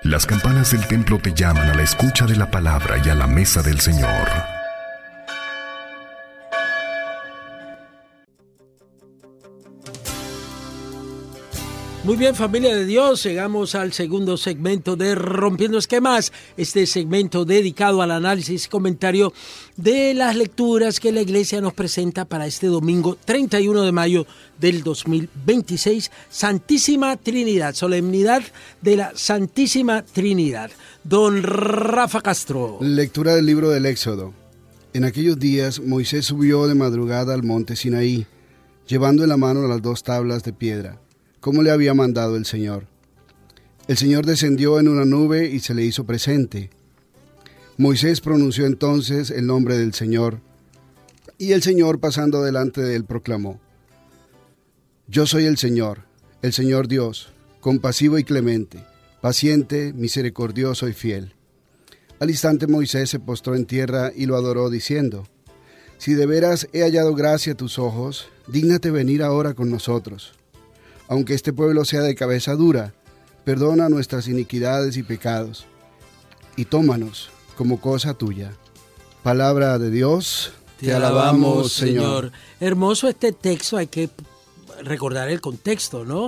Las campanas del templo te llaman a la escucha de la palabra y a la mesa del Señor. Muy bien, familia de Dios, llegamos al segundo segmento de Rompiendo Esquemas, este segmento dedicado al análisis y comentario de las lecturas que la Iglesia nos presenta para este domingo 31 de mayo del 2026, Santísima Trinidad, solemnidad de la Santísima Trinidad. Don Rafa Castro. Lectura del libro del Éxodo. En aquellos días Moisés subió de madrugada al monte Sinaí, llevando en la mano las 2 tablas de piedra, como le había mandado el Señor. El Señor descendió en una nube y se le hizo presente. Moisés pronunció entonces el nombre del Señor, y el Señor, pasando delante de él, proclamó: Yo soy el Señor Dios, compasivo y clemente, paciente, misericordioso y fiel. Al instante Moisés se postró en tierra y lo adoró, diciendo: Si de veras he hallado gracia a tus ojos, dígnate venir ahora con nosotros. Aunque este pueblo sea de cabeza dura, perdona nuestras iniquidades y pecados, y tómanos como cosa tuya. Palabra de Dios, te alabamos, Señor. Hermoso este texto, hay que recordar el contexto, ¿no?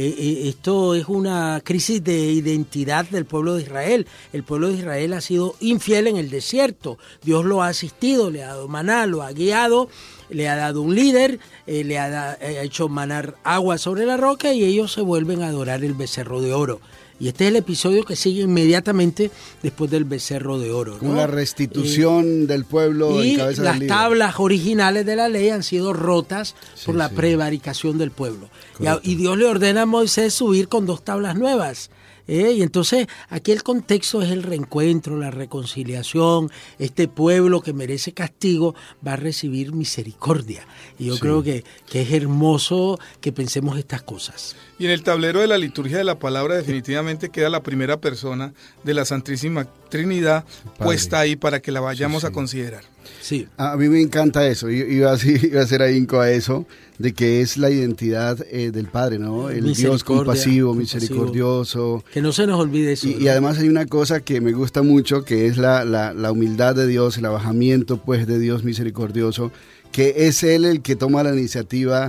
Esto es una crisis de identidad del pueblo de Israel. El pueblo de Israel ha sido infiel en el desierto. Dios lo ha asistido, le ha dado maná, lo ha guiado, le ha dado un líder, le ha hecho manar agua sobre la roca y ellos se vuelven a adorar el becerro de oro. Y este es el episodio que sigue inmediatamente después del becerro de oro, ¿no? Con la restitución del pueblo en cabeza del líder. Y las tablas originales de la ley han sido rotas por la prevaricación del pueblo. Y Dios le ordena a Moisés subir con 2 tablas nuevas. Y entonces aquí el contexto es el reencuentro, la reconciliación. Este pueblo que merece castigo va a recibir misericordia. Y yo creo que es hermoso que pensemos estas cosas. Y en el tablero de la liturgia de la palabra definitivamente queda la primera persona de la Santísima Trinidad puesta ahí para que la vayamos a considerar. Sí. A mí me encanta eso, iba a hacer ahínco a eso, de que es la identidad del Padre, ¿no? El Dios compasivo, misericordioso. Que no se nos olvide eso. Y además hay una cosa que me gusta mucho, que es la humildad de Dios, el abajamiento pues de Dios misericordioso, que es Él el que toma la iniciativa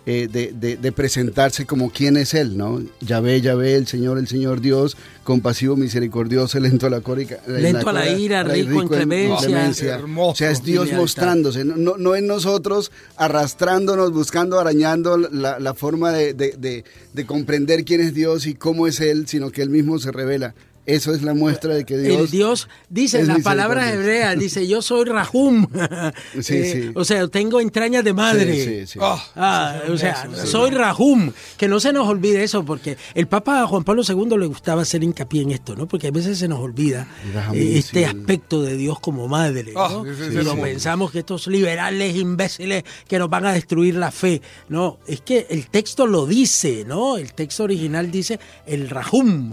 de presentarse como quién es Él, ¿no? Yahvé, el Señor Dios, compasivo, misericordioso, lento a la ira, rico en clemencia. O sea, es Dios mostrándose, no en nosotros arrastrándonos, buscando, arañando la forma de comprender quién es Dios y cómo es Él, sino que Él mismo se revela. Eso es la muestra de que Dios... El Dios dice en las palabras hebreas, dice, yo soy Rahum. O sea, tengo entrañas de madre. Soy Rahum. Que no se nos olvide eso, porque el Papa Juan Pablo II le gustaba hacer hincapié en esto, ¿no? Porque a veces se nos olvida este aspecto de Dios como madre, ¿no? Pero pensamos que estos liberales imbéciles que nos van a destruir la fe. No, es que el texto lo dice, ¿no? El texto original dice el Rahum.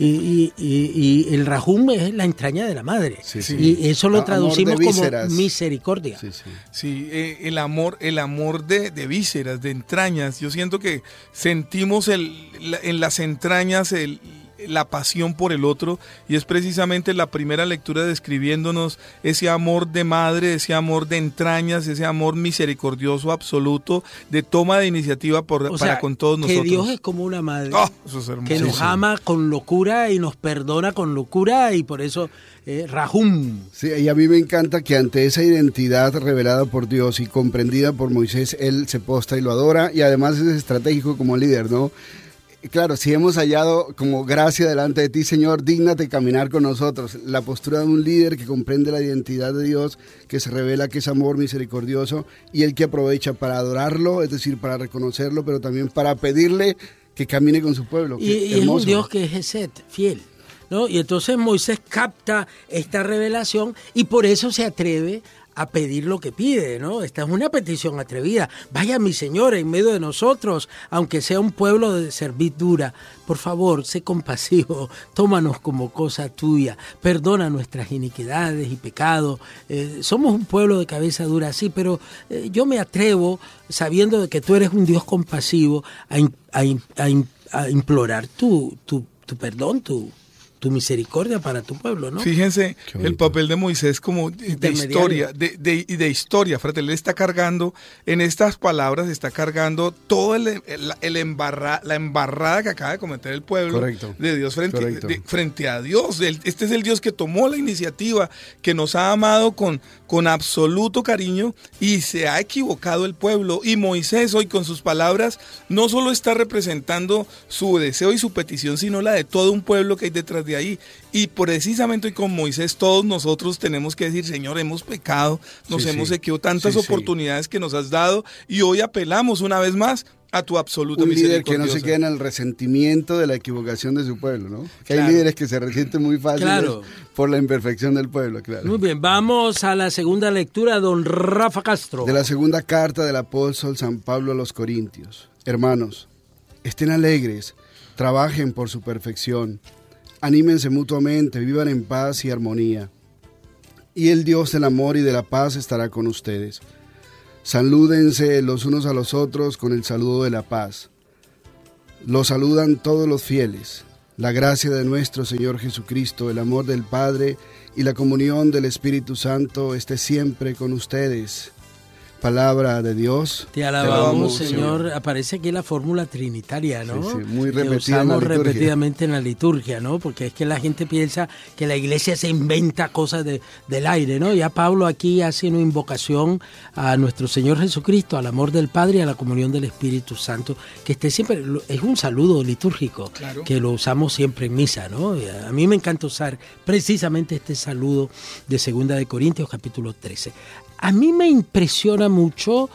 Y el Rahum es la entraña de la madre. Y eso lo traducimos como misericordia. El amor de vísceras, de entrañas. Yo siento que sentimos en las entrañas la pasión por el otro, y es precisamente la primera lectura describiéndonos ese amor de madre, ese amor de entrañas, ese amor misericordioso absoluto, de toma de iniciativa para con todos nosotros. Que Dios es como una madre, eso es hermoso, que nos ama con locura y nos perdona con locura, y por eso Rahum. Sí, y a mí me encanta que ante esa identidad revelada por Dios y comprendida por Moisés, él se postra y lo adora, y además es estratégico como líder, ¿no? Claro, si hemos hallado como gracia delante de ti, Señor, dígnate caminar con nosotros. La postura de un líder que comprende la identidad de Dios, que se revela que es amor misericordioso, y el que aprovecha para adorarlo, es decir, para reconocerlo, pero también para pedirle que camine con su pueblo. Y es un Dios que es Gesed, fiel, ¿no? Y entonces Moisés capta esta revelación y por eso se atreve a pedir lo que pide, ¿no? Esta es una petición atrevida. Vaya mi Señor en medio de nosotros, aunque sea un pueblo de servidura. Por favor, sé compasivo, tómanos como cosa tuya, perdona nuestras iniquidades y pecados. Somos un pueblo de cabeza dura, sí, pero yo me atrevo, sabiendo de que tú eres un Dios compasivo, a implorar tu perdón, tu misericordia para tu pueblo, ¿no? Fíjense el papel de Moisés como de historia, frate. Él está cargando, en estas palabras, está cargando toda la embarrada que acaba de cometer el pueblo de Dios frente a Dios. Este es el Dios que tomó la iniciativa, que nos ha amado con absoluto cariño, y se ha equivocado el pueblo. Y Moisés hoy con sus palabras no solo está representando su deseo y su petición, sino la de todo un pueblo que hay detrás de ahí. Y precisamente hoy con Moisés todos nosotros tenemos que decir: Señor, hemos pecado, nos hemos equivocado, tantas oportunidades que nos has dado, y hoy apelamos una vez más a tu absoluta misericordia. Un líder que no se queda en el resentimiento de la equivocación de su pueblo, ¿no? Hay líderes que se resienten muy fácil por la imperfección del pueblo, Muy bien, vamos a la segunda lectura, don Rafa Castro. De la segunda carta del apóstol San Pablo a los Corintios. Hermanos, estén alegres, trabajen por su perfección, anímense mutuamente, vivan en paz y armonía. Y el Dios del amor y de la paz estará con ustedes. Salúdense los unos a los otros con el saludo de la paz. Los saludan todos los fieles. La gracia de nuestro Señor Jesucristo, el amor del Padre y la comunión del Espíritu Santo esté siempre con ustedes. Palabra de Dios. Te alabamos, Señor. Aparece aquí la fórmula trinitaria, ¿no? Sí, muy repetida. Que usamos repetidamente en la liturgia, ¿no? Porque es que la gente piensa que la iglesia se inventa cosas del aire, ¿no? Ya Pablo aquí hace una invocación a nuestro Señor Jesucristo, al amor del Padre y a la comunión del Espíritu Santo, que esté siempre, es un saludo litúrgico, que lo usamos siempre en misa, ¿no? A mí me encanta usar precisamente este saludo de 2 de Corintios, capítulo 13. A mí me impresiona mucho,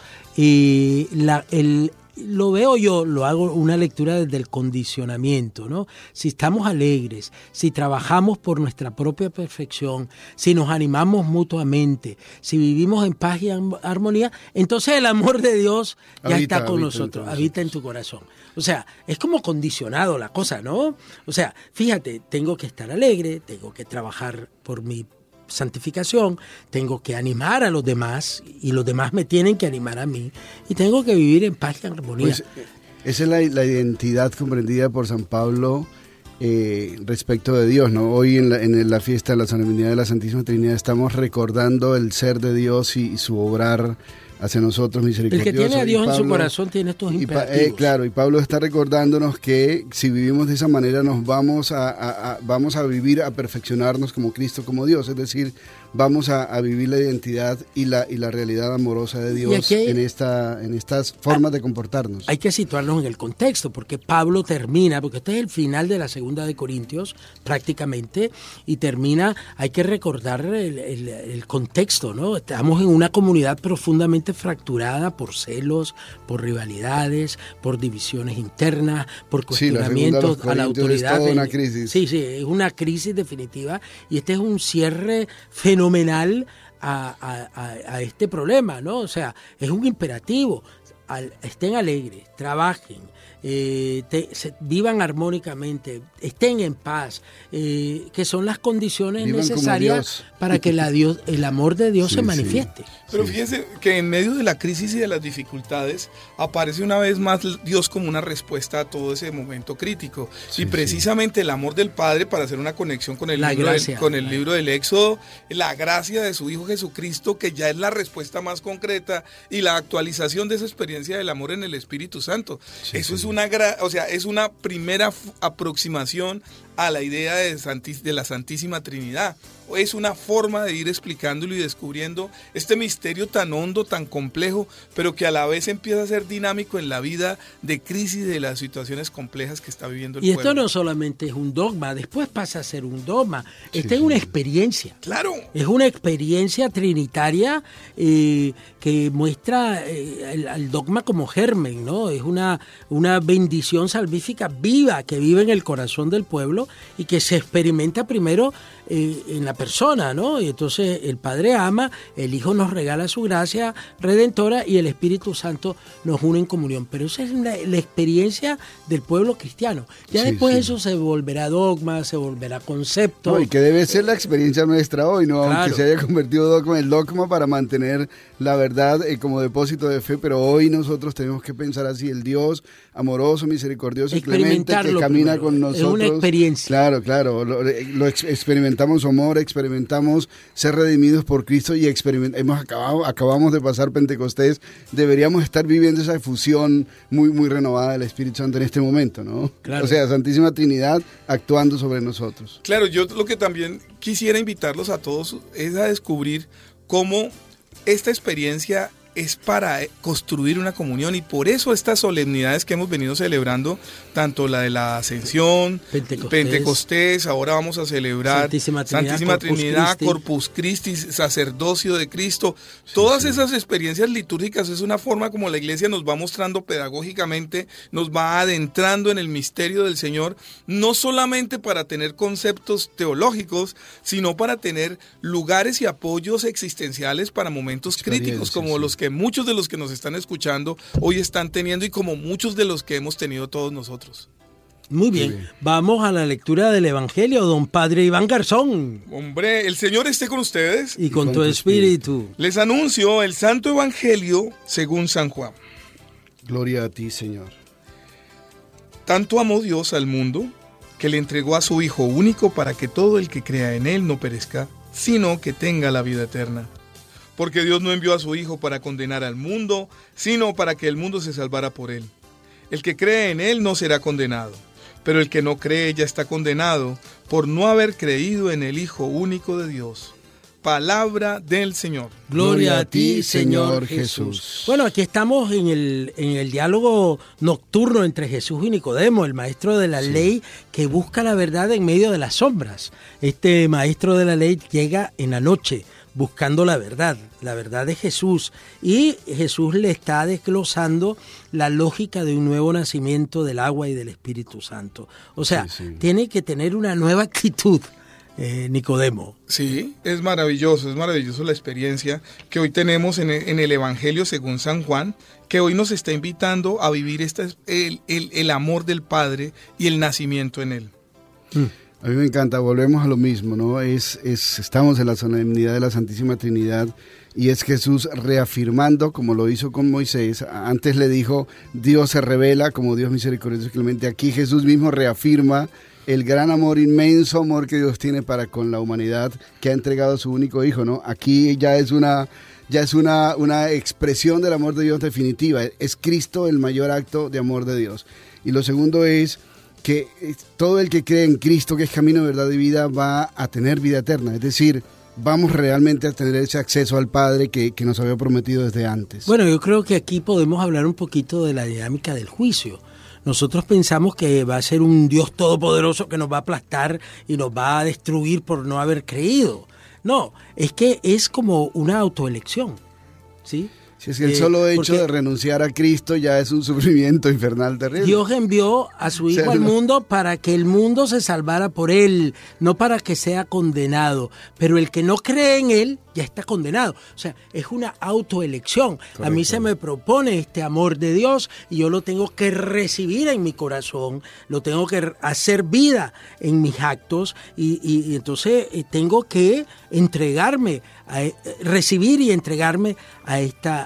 lo veo yo, lo hago una lectura desde el condicionamiento, ¿no? Si estamos alegres, si trabajamos por nuestra propia perfección, si nos animamos mutuamente, si vivimos en paz y armonía, entonces el amor de Dios ya está con nosotros, habita en tu corazón. O sea, es como condicionado la cosa, ¿no? O sea, fíjate, tengo que estar alegre, tengo que trabajar por mi santificación, tengo que animar a los demás y los demás me tienen que animar a mí, y tengo que vivir en paz y armonía. Pues, esa es la identidad comprendida por San Pablo respecto de Dios, ¿no? Hoy en la fiesta de la solemnidad de la Santísima Trinidad estamos recordando el ser de Dios y su obrar hacia nosotros misericordioso. El que tiene a Dios en su corazón tiene estos imperativos. Claro, y Pablo está recordándonos que si vivimos de esa manera nos vamos a vivir, a perfeccionarnos como Cristo, como Dios, es decir, vamos a vivir la identidad y la realidad amorosa de Dios en estas formas de comportarnos. Hay que situarnos en el contexto, porque Pablo termina, porque este es el final de la 2 de Corintios prácticamente, y termina, hay que recordar el contexto, ¿no? Estamos en una comunidad profundamente fracturada por celos, por rivalidades, por divisiones internas, por cuestionamientos a la autoridad. Es toda una crisis. Sí, es una crisis definitiva, y este es un cierre fenomenal a este problema, ¿no? O sea, es un imperativo. Estén alegres, trabajen, vivan armónicamente, estén en paz, que son las condiciones necesarias para que el amor de Dios se manifieste. Pero fíjense que en medio de la crisis y de las dificultades aparece una vez más Dios como una respuesta a todo ese momento crítico. Y precisamente el amor del Padre, para hacer una conexión con el libro del Éxodo, la gracia de su Hijo Jesucristo, que ya es la respuesta más concreta y la actualización de esa experiencia del amor en el Espíritu Santo. Eso es es una primera aproximación a la idea de la Santísima Trinidad. Es una forma de ir explicándolo y descubriendo este misterio tan hondo, tan complejo, pero que a la vez empieza a ser dinámico en la vida de crisis, de las situaciones complejas que está viviendo el pueblo. Y esto no solamente es un dogma, después pasa a ser un dogma. Esta es una experiencia. Claro. Es una experiencia trinitaria que muestra al dogma como germen, ¿no? Es una bendición salvífica viva que vive en el corazón del pueblo y que se experimenta primero en la persona, ¿no? Y entonces el Padre ama, el Hijo nos regala su gracia redentora y el Espíritu Santo nos une en comunión. Pero esa es la experiencia del pueblo cristiano. Ya después eso se volverá dogma, se volverá concepto. No, y que debe ser la experiencia nuestra hoy, ¿no? Claro. Aunque se haya convertido el dogma para mantener la verdad como depósito de fe, pero hoy nosotros tenemos que pensar así: el Dios amoroso, misericordioso y clemente que camina con nosotros experiencia. Claro, lo experimentamos amor, experimentamos ser redimidos por Cristo y acabamos de pasar Pentecostés. Deberíamos estar viviendo esa fusión muy renovada del Espíritu Santo en este momento, ¿no? Claro. O sea, Santísima Trinidad actuando sobre nosotros. Claro, yo lo que también quisiera invitarlos a todos es a descubrir cómo esta experiencia es para construir una comunión, y por eso estas solemnidades que hemos venido celebrando, tanto la de la Ascensión, Pentecostés, ahora vamos a celebrar Santísima Trinidad, Corpus Christi, sacerdocio de Cristo, todas esas experiencias litúrgicas es una forma como la Iglesia nos va mostrando pedagógicamente, nos va adentrando en el misterio del Señor, no solamente para tener conceptos teológicos, sino para tener lugares y apoyos existenciales para momentos críticos como los que muchos de los que nos están escuchando hoy están teniendo y como muchos de los que hemos tenido todos nosotros. Muy bien, vamos a la lectura del Evangelio, don Padre Iván Garzón. Hombre, el Señor esté con ustedes. Y con tu espíritu. Les anuncio el Santo Evangelio según San Juan. Gloria a ti, Señor. Tanto amó Dios al mundo que le entregó a su Hijo único para que todo el que crea en Él no perezca, sino que tenga la vida eterna. Porque Dios no envió a su Hijo para condenar al mundo, sino para que el mundo se salvara por Él. El que cree en Él no será condenado, pero el que no cree ya está condenado por no haber creído en el Hijo único de Dios. Palabra del Señor. Gloria a ti, Señor Jesús. Bueno, aquí estamos en el diálogo nocturno entre Jesús y Nicodemo, el maestro de la ley que busca la verdad en medio de las sombras. Este maestro de la ley llega en la noche buscando la verdad de Jesús, y Jesús le está desglosando la lógica de un nuevo nacimiento del agua y del Espíritu Santo. O sea, tiene que tener una nueva actitud, Nicodemo. Sí, es maravilloso la experiencia que hoy tenemos en el Evangelio según San Juan, que hoy nos está invitando a vivir el amor del Padre y el nacimiento en Él. A mí me encanta, volvemos a lo mismo, ¿no? Estamos en la solemnidad de la Santísima Trinidad y es Jesús reafirmando, como lo hizo con Moisés. Antes le dijo, Dios se revela como Dios misericordioso y clemente. Aquí Jesús mismo reafirma el gran amor, inmenso amor que Dios tiene para con la humanidad, que ha entregado a su único Hijo, ¿no? Aquí ya es una expresión del amor de Dios definitiva. Es Cristo el mayor acto de amor de Dios. Y lo segundo es que todo el que cree en Cristo, que es camino, verdad y vida, va a tener vida eterna. Es decir, vamos realmente a tener ese acceso al Padre que nos había prometido desde antes. Bueno, yo creo que aquí podemos hablar un poquito de la dinámica del juicio. Nosotros pensamos que va a ser un Dios todopoderoso que nos va a aplastar y nos va a destruir por no haber creído. No, es que es como una autoelección, ¿sí? Si es que el solo hecho de renunciar a Cristo ya es un sufrimiento infernal terrible. Dios envió a su Hijo al mundo para que el mundo se salvara por Él, no para que sea condenado. Pero el que no cree en Él ya está condenado. O sea, es una autoelección. Correcto. A mí se me propone este amor de Dios y yo lo tengo que recibir en mi corazón, lo tengo que hacer vida en mis actos y entonces tengo que entregarme, recibir y entregarme a esta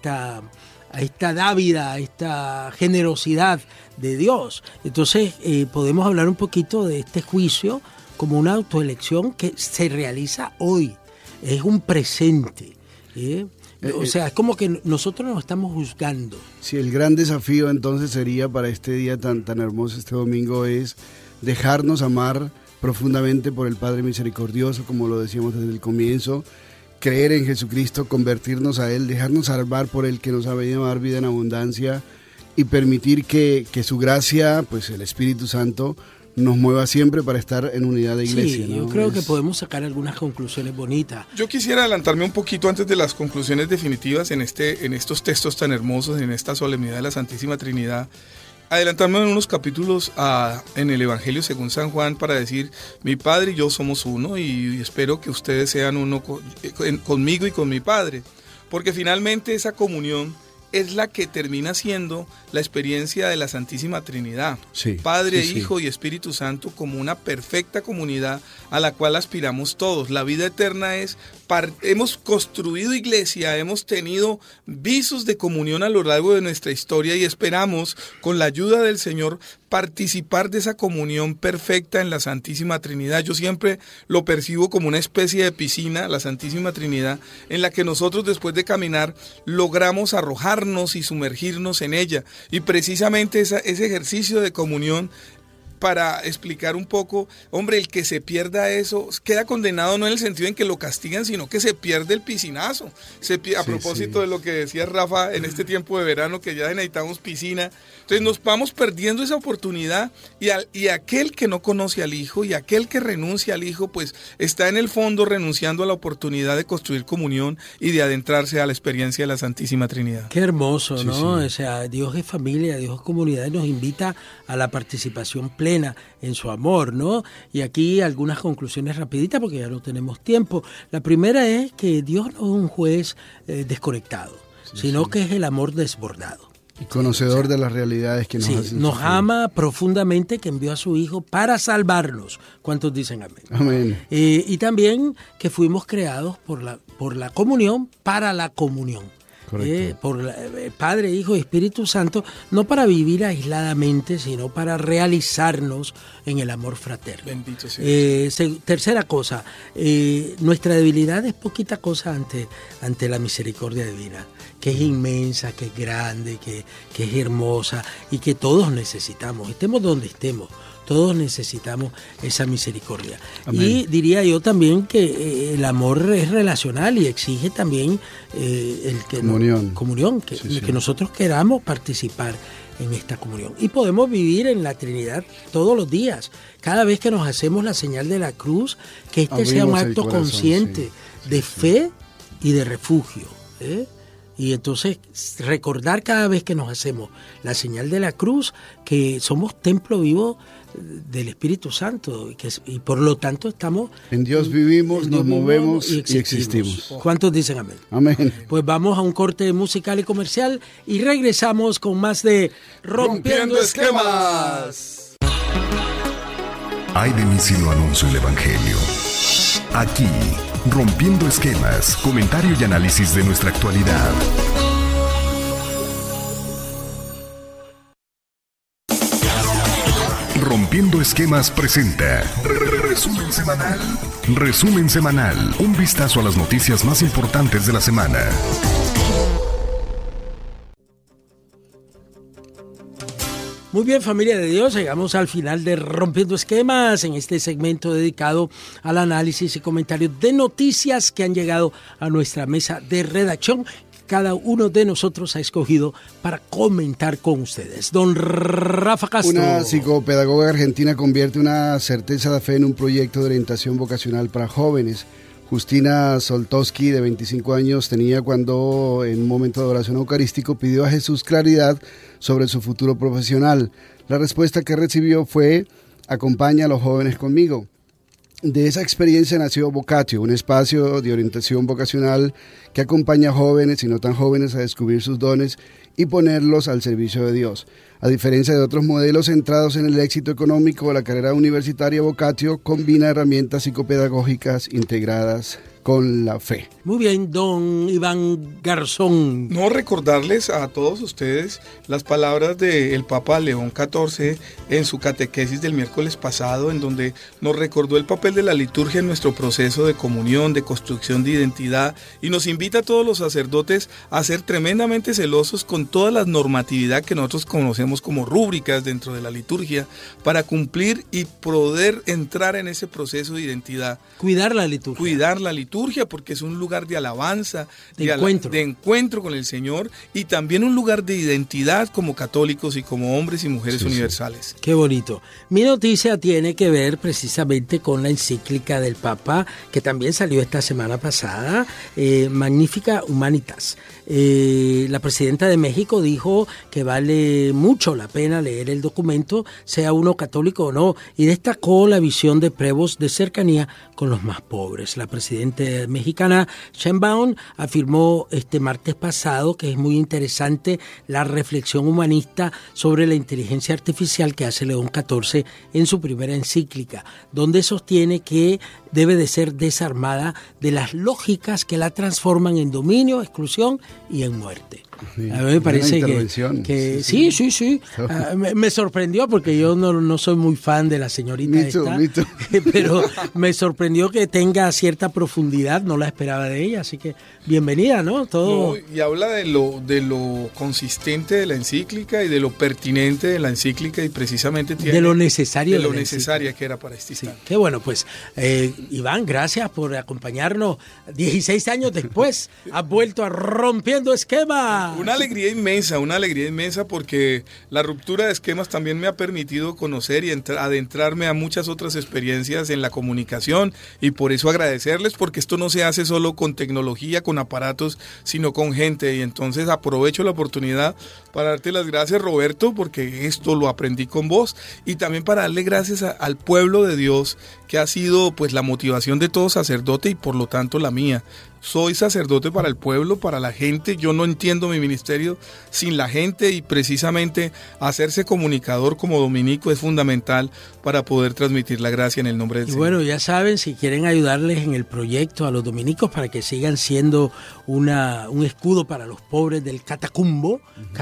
dávida, a esta generosidad de Dios. Entonces podemos hablar un poquito de este juicio como una autoelección que se realiza hoy. Es un presente. O sea, es como que nosotros nos estamos juzgando. Sí, el gran desafío entonces sería para este día tan hermoso, este domingo, es dejarnos amar profundamente por el Padre misericordioso, como lo decíamos desde el comienzo, creer en Jesucristo, convertirnos a Él, dejarnos salvar por Él que nos ha venido a dar vida en abundancia y permitir que su gracia, pues el Espíritu Santo, nos mueva siempre para estar en unidad de iglesia. Sí, ¿no? Yo creo que podemos sacar algunas conclusiones bonitas. Yo quisiera adelantarme un poquito antes de las conclusiones definitivas en estos textos tan hermosos, en esta solemnidad de la Santísima Trinidad. Adelantarme en unos capítulos en el Evangelio según San Juan para decir, mi Padre y yo somos uno y espero que ustedes sean uno conmigo y con mi Padre. Porque finalmente esa comunión es la que termina siendo la experiencia de la Santísima Trinidad. Sí, Padre, sí, Hijo y Espíritu Santo como una perfecta comunidad a la cual aspiramos todos. La vida eterna hemos construido iglesia, hemos tenido visos de comunión a lo largo de nuestra historia y esperamos, con la ayuda del Señor, participar de esa comunión perfecta en la Santísima Trinidad. Yo siempre lo percibo como una especie de piscina, la Santísima Trinidad, en la que nosotros después de caminar logramos arrojarnos y sumergirnos en ella. Y precisamente ese ejercicio de comunión, para explicar un poco, hombre, el que se pierda eso queda condenado no en el sentido en que lo castigan, sino que se pierde el piscinazo. A propósito de lo que decía Rafa en este tiempo de verano, que ya necesitamos piscina. Entonces nos vamos perdiendo esa oportunidad y aquel que no conoce al Hijo y aquel que renuncia al Hijo, pues está en el fondo renunciando a la oportunidad de construir comunión y de adentrarse a la experiencia de la Santísima Trinidad. Qué hermoso, ¿no? O sea, Dios es familia, Dios es comunidad y nos invita a la participación plena en su amor, ¿no? Y aquí algunas conclusiones rapiditas porque ya no tenemos tiempo. La primera es que Dios no es un juez desconectado, sino que es el amor desbordado. Y conocedor de las realidades que nos hacen nos sufrir. ama profundamente, que envió a su Hijo para salvarnos. ¿Cuántos dicen amén? Amén. Y también que fuimos creados por la comunión para la comunión. Por Padre, Hijo y Espíritu Santo, no para vivir aisladamente, sino para realizarnos en el amor fraterno. Bendito sea. Tercera cosa, nuestra debilidad es poquita cosa ante la misericordia divina, que es inmensa, que es grande, que es hermosa y que todos necesitamos, estemos donde estemos. Todos necesitamos esa misericordia. Amén. Y diría yo también que el amor es relacional y exige también comunión, que nosotros queramos participar en esta comunión. Y podemos vivir en la Trinidad todos los días. Cada vez que nos hacemos la señal de la cruz, que sea un acto consciente de fe y de refugio. Y entonces recordar cada vez que nos hacemos la señal de la cruz que somos templo vivo del Espíritu Santo y por lo tanto estamos en Dios vivimos, nos movemos y existimos. ¿Cuántos dicen amén? Amén. Pues vamos a un corte musical y comercial y regresamos con más de Rompiendo Esquemas. Ay de mí si no anuncio el Evangelio. Aquí, Rompiendo Esquemas, comentario y análisis de nuestra actualidad. Rompiendo Esquemas presenta Resumen Semanal. Resumen Semanal, un vistazo a las noticias más importantes de la semana. Muy bien, familia de Dios, llegamos al final de Rompiendo Esquemas, en este segmento dedicado al análisis y comentarios de noticias que han llegado a nuestra mesa de redacción. Cada uno de nosotros ha escogido para comentar con ustedes. Don Rafa Castro. Una psicopedagoga argentina convierte una certeza de fe en un proyecto de orientación vocacional para jóvenes. Justina Soltowski, de 25 años, tenía cuando en un momento de oración eucarístico pidió a Jesús claridad sobre su futuro profesional. La respuesta que recibió fue: acompaña a los jóvenes conmigo. De esa experiencia nació Vocatio, un espacio de orientación vocacional que acompaña a jóvenes y no tan jóvenes a descubrir sus dones y ponerlos al servicio de Dios. A diferencia de otros modelos centrados en el éxito económico, la carrera universitaria Vocatio combina herramientas psicopedagógicas integradas con la fe. Muy bien, don Iván Garzón. No, recordarles a todos ustedes las palabras del Papa León XIV en su catequesis del miércoles pasado, en donde nos recordó el papel de la liturgia en nuestro proceso de comunión, de construcción de identidad, y nos invita a todos los sacerdotes a ser tremendamente celosos con toda la normatividad que nosotros conocemos como rúbricas dentro de la liturgia, para cumplir y poder entrar en ese proceso de identidad. Cuidar la liturgia, porque es un lugar de alabanza, de encuentro con el Señor, y también un lugar de identidad como católicos y como hombres y mujeres universales. Qué bonito. Mi noticia tiene que ver precisamente con la encíclica del Papa, que también salió esta semana pasada, Magnificat Humanitas. La presidenta de México dijo que vale mucho la pena leer el documento, sea uno católico o no, y destacó la visión de Prevost de cercanía con los más pobres. La presidenta mexicana Sheinbaum afirmó este martes pasado que es muy interesante la reflexión humanista sobre la inteligencia artificial que hace León XIV en su primera encíclica, donde sostiene que debe de ser desarmada de las lógicas que la transforman en dominio, exclusión y en muerte. Sí, a mí me parece que sí. Me sorprendió porque yo no soy muy fan de la señorita esta, pero me sorprendió que tenga cierta profundidad, no la esperaba de ella, así que bienvenida, ¿no? Todo. No, y habla de lo consistente de la encíclica y de lo pertinente de la encíclica y precisamente tiene de lo necesario de lo necesaria que era para este instante. Qué bueno, pues Iván, gracias por acompañarnos 16 años después. Has vuelto a Rompiendo Esquemas. Una alegría inmensa porque la ruptura de esquemas también me ha permitido conocer y adentrarme a muchas otras experiencias en la comunicación, y por eso agradecerles, porque esto no se hace solo con tecnología, con aparatos, sino con gente, y entonces aprovecho la oportunidad para darte las gracias, Roberto, porque esto lo aprendí con vos, y también para darle gracias al pueblo de Dios, que ha sido pues la motivación de todo sacerdote y por lo tanto la mía. Soy sacerdote para el pueblo, para la gente. Yo no entiendo mi ministerio sin la gente, y precisamente hacerse comunicador como dominico es fundamental para poder transmitir la gracia en el nombre del Señor. Bueno, ya saben, si quieren ayudarles en el proyecto a los dominicos para que sigan siendo un escudo para los pobres del Catatumbo,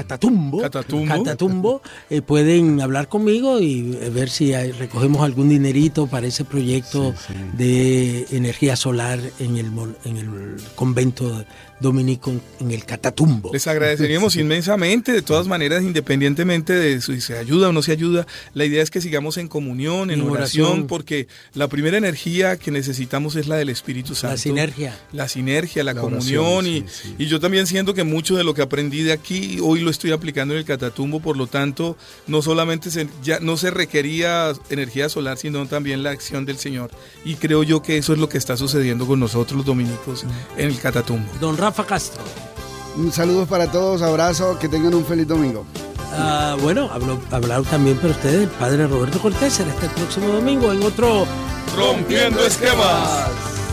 pueden hablar conmigo y ver si recogemos algún dinerito para ese proyecto de energía solar en el convento dominico en el Catatumbo. Les agradeceríamos inmensamente, de todas maneras, independientemente de si se ayuda o no se ayuda. La idea es que sigamos en comunión, en oración, porque la primera energía que necesitamos es la del Espíritu Santo. La sinergia, la comunión, oración, y yo también siento que mucho de lo que aprendí de aquí, hoy lo estoy aplicando en el Catatumbo, por lo tanto, no solamente no se requería energía solar, sino también la acción del Señor. Y creo yo que eso es lo que está sucediendo con nosotros los dominicos en el Catatumbo. Don Rafa Castro. Saludos para todos, abrazo, que tengan un feliz domingo. Bueno, hablar también para ustedes el padre Roberto Cortés. Será este próximo domingo en otro Rompiendo Esquemas.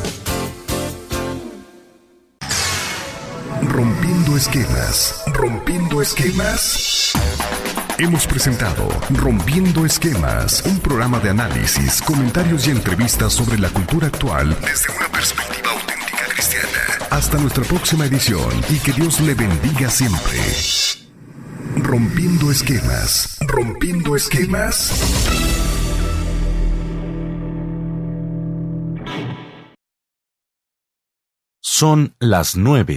Rompiendo esquemas. Hemos presentado Rompiendo Esquemas, un programa de análisis, comentarios y entrevistas sobre la cultura actual desde una perspectiva auténtica cristiana. Hasta nuestra próxima edición, y que Dios le bendiga siempre. Rompiendo Esquemas. Son las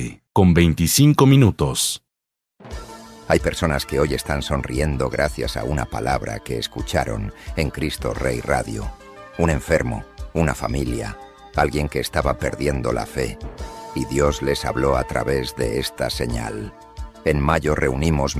9:25. Hay personas que hoy están sonriendo gracias a una palabra que escucharon en Cristo Rey Radio. Un enfermo, una familia, alguien que estaba perdiendo la fe, y Dios les habló a través de esta señal. En mayo reunimos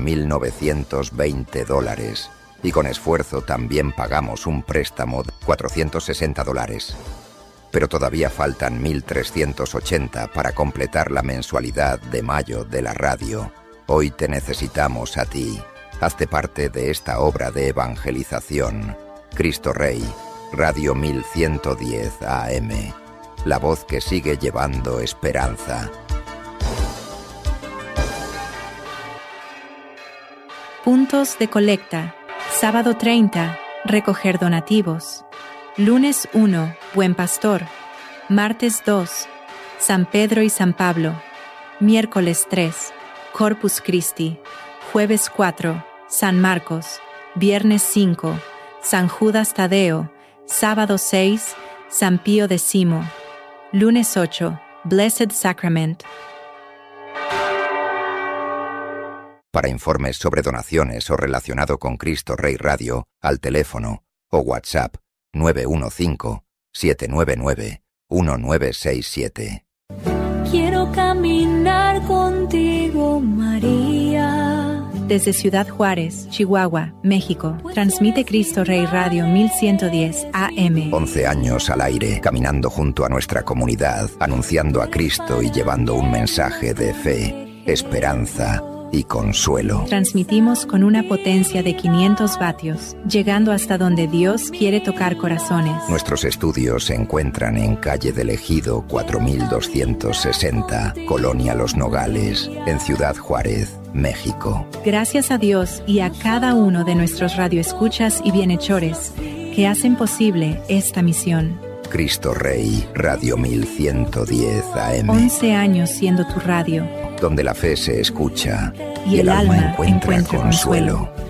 $1,920 y con esfuerzo también pagamos un préstamo de $460. Pero todavía faltan 1,380 para completar la mensualidad de mayo de la radio. Hoy te necesitamos a ti. Hazte parte de esta obra de evangelización. Cristo Rey, Radio 1110 AM. La voz que sigue llevando esperanza. Puntos de colecta. Sábado 30, recoger donativos. Lunes 1, Buen Pastor. Martes 2, San Pedro y San Pablo. Miércoles 3, Corpus Christi. Jueves 4, San Marcos. Viernes 5, San Judas Tadeo. Sábado 6, San Pío X. Lunes 8, Blessed Sacrament. Para informes sobre donaciones o relacionado con Cristo Rey Radio, al teléfono o WhatsApp 915-799-1967. Quiero caminar contigo, María. Desde Ciudad Juárez, Chihuahua, México, transmite Cristo Rey Radio 1110 AM. 11 años al aire, caminando junto a nuestra comunidad, anunciando a Cristo y llevando un mensaje de fe, esperanza y consuelo. Transmitimos con una potencia de 500 vatios, llegando hasta donde Dios quiere tocar corazones. Nuestros estudios se encuentran en Calle del Ejido 4260, Colonia Los Nogales, en Ciudad Juárez, México. Gracias a Dios y a cada uno de nuestros radioescuchas y bienhechores que hacen posible esta misión. Cristo Rey, Radio 1110 AM. 11 años siendo tu radio. Donde la fe se escucha y el alma encuentra consuelo.